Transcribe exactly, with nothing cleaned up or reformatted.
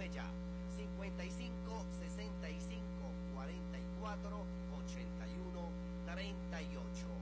Llame ya. cincuenta y cinco, sesenta y cinco, cuarenta y cuatro, ochenta y uno, treinta y ocho.